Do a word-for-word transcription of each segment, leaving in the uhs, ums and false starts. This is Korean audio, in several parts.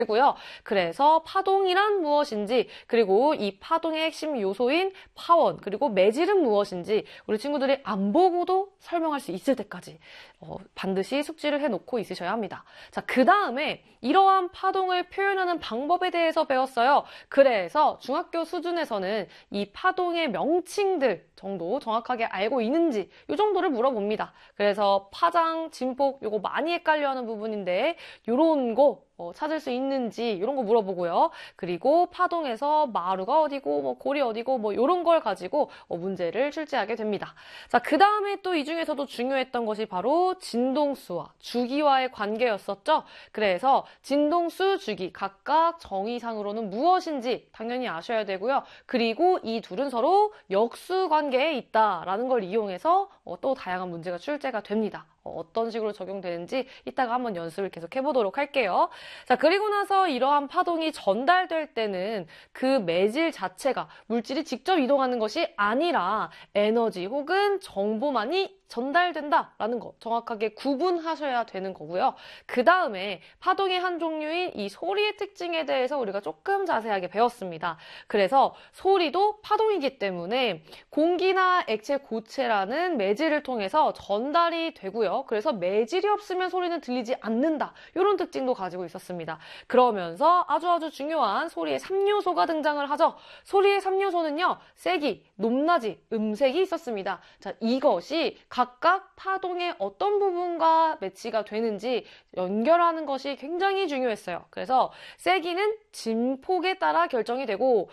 고요. 그래서 파동이란 무엇인지, 그리고 이 파동의 핵심 요소인 파원, 그리고 매질은 무엇인지 우리 친구들이 안 보고도 설명할 수 있을 때까지 어, 반드시 숙지를 해놓고 있으셔야 합니다. 자, 그 다음에 이러한 파동을 표현하는 방법에 대해서 배웠어요. 그래서 중학교 수준에서는 이 파동의 명칭들 정도 정확하게 알고 있는지 이 정도를 물어봅니다. 그래서 파장, 진폭 요거 많이 헷갈려하는 부분인데 요런 거 어, 찾을 수 있는지 이런 거 물어보고요. 그리고 파동에서 마루가 어디고 뭐 골이 어디고 뭐 이런 걸 가지고 어, 문제를 출제하게 됩니다. 자, 그 다음에 또 이 중에서도 중요했던 것이 바로 진동수와 주기와의 관계였었죠. 그래서 진동수, 주기 각각 정의상으로는 무엇인지 당연히 아셔야 되고요. 그리고 이 둘은 서로 역수 관계에 있다라는 걸 이용해서 어, 또 다양한 문제가 출제가 됩니다. 어, 어떤 식으로 적용되는지 이따가 한번 연습을 계속 해보도록 할게요. 자, 그리고 나서 이러한 파동이 전달될 때는 그 매질 자체가 물질이 직접 이동하는 것이 아니라 에너지 혹은 정보만이 전달된다라는 거 정확하게 구분하셔야 되는 거고요. 그 다음에 파동의 한 종류인 이 소리의 특징에 대해서 우리가 조금 자세하게 배웠습니다. 그래서 소리도 파동이기 때문에 공기나 액체, 고체라는 매질을 통해서 전달이 되고요. 그래서 매질이 없으면 소리는 들리지 않는다. 이런 특징도 가지고 있었습니다. 그러면서 아주 아주 중요한 소리의 삼 요소가 등장을 하죠. 소리의 삼 요소는요. 세기, 높낮이, 음색이 있었습니다. 자, 이것이 각각 파동의 어떤 부분과 매치가 되는지 연결하는 것이 굉장히 중요했어요. 그래서 세기는 진폭에 따라 결정이 되고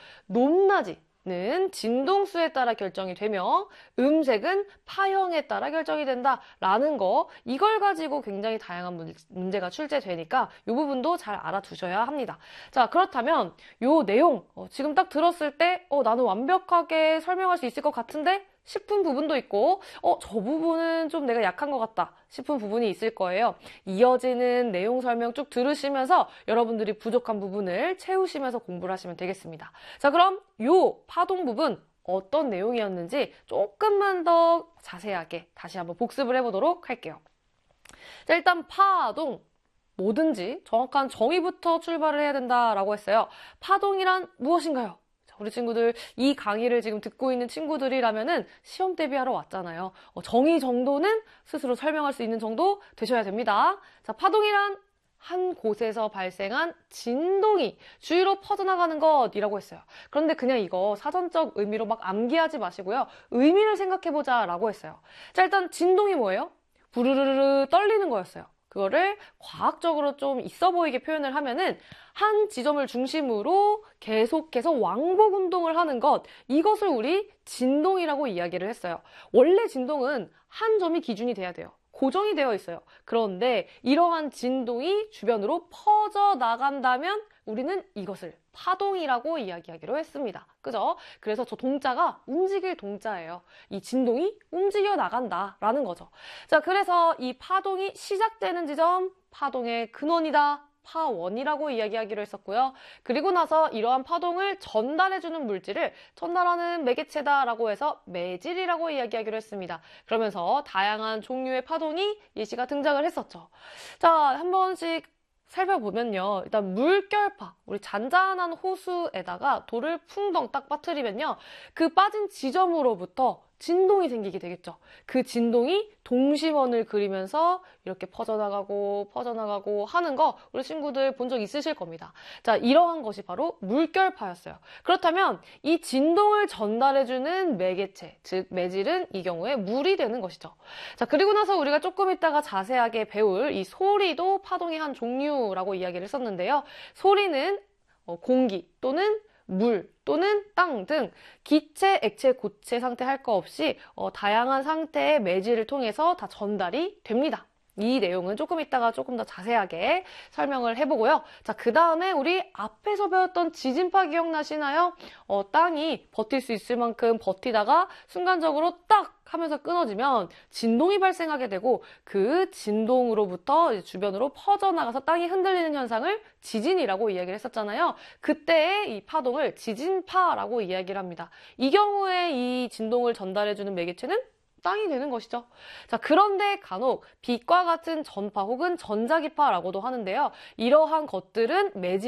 높낮이는 진동수에 따라 결정이 되며 음색은 파형에 따라 결정이 된다라는 거 이걸 가지고 굉장히 다양한 문제가 출제되니까 이 부분도 잘 알아두셔야 합니다. 자, 그렇다면 이 내용 어, 지금 딱 들었을 때 어, 나는 완벽하게 설명할 수 있을 것 같은데 싶은 부분도 있고 어, 저 부분은 좀 내가 약한 것 같다 싶은 부분이 있을 거예요. 이어지는 내용 설명 쭉 들으시면서 여러분들이 부족한 부분을 채우시면서 공부를 하시면 되겠습니다. 자, 그럼 요 파동 부분 어떤 내용이었는지 조금만 더 자세하게 다시 한번 복습을 해보도록 할게요. 자, 일단 파동 뭐든지 정확한 정의부터 출발을 해야 된다라고 했어요. 파동이란 무엇인가요? 우리 친구들 이 강의를 지금 듣고 있는 친구들이라면은 시험 대비하러 왔잖아요. 어, 정의 정도는 스스로 설명할 수 있는 정도 되셔야 됩니다. 자, 파동이란 한 곳에서 발생한 진동이 주위로 퍼져나가는 것이라고 했어요. 그런데 그냥 이거 사전적 의미로 막 암기하지 마시고요. 의미를 생각해보자 라고 했어요. 자, 일단 진동이 뭐예요? 부르르르 떨리는 거였어요. 그거를 과학적으로 좀 있어 보이게 표현을 하면은 한 지점을 중심으로 계속해서 왕복 운동을 하는 것, 이것을 우리 진동이라고 이야기를 했어요. 원래 진동은 한 점이 기준이 돼야 돼요. 고정이 되어 있어요. 그런데 이러한 진동이 주변으로 퍼져 나간다면 우리는 이것을 파동이라고 이야기하기로 했습니다. 그죠? 그래서 저 동자가 움직일 동자예요. 이 진동이 움직여 나간다라는 거죠. 자, 그래서 이 파동이 시작되는 지점, 파동의 근원이다. 파원이라고 이야기하기로 했었고요. 그리고 나서 이러한 파동을 전달해주는 물질을 전달하는 매개체다라고 해서 매질이라고 이야기하기로 했습니다. 그러면서 다양한 종류의 파동이 예시가 등장을 했었죠. 자, 한 번씩 살펴보면요. 일단 물결파, 우리 잔잔한 호수에다가 돌을 풍덩 딱 빠뜨리면요. 그 빠진 지점으로부터 진동이 생기게 되겠죠. 그 진동이 동심원을 그리면서 이렇게 퍼져나가고 퍼져나가고 하는 거 우리 친구들 본 적 있으실 겁니다. 자, 이러한 것이 바로 물결파였어요. 그렇다면 이 진동을 전달해주는 매개체, 즉 매질은 이 경우에 물이 되는 것이죠. 자, 그리고 나서 우리가 조금 있다가 자세하게 배울 이 소리도 파동의 한 종류라고 이야기를 했었는데요. 소리는 공기 또는 물 또는 땅 등 기체, 액체, 고체 상태 할 거 없이 어, 다양한 상태의 매질을 통해서 다 전달이 됩니다. 이 내용은 조금 이따가 조금 더 자세하게 설명을 해보고요. 자, 그 다음에 우리 앞에서 배웠던 지진파 기억나시나요? 어, 땅이 버틸 수 있을 만큼 버티다가 순간적으로 딱 하면서 끊어지면 진동이 발생하게 되고 그 진동으로부터 이제 주변으로 퍼져나가서 땅이 흔들리는 현상을 지진이라고 이야기를 했었잖아요. 그때의 이 파동을 지진파라고 이야기를 합니다. 이 경우에 이 진동을 전달해주는 매개체는 땅이 되는 것이죠. 자, 그런데 간혹 빛과 같은 전파 혹은 전자기파라고도 하는데요. 이러한 것들은 매질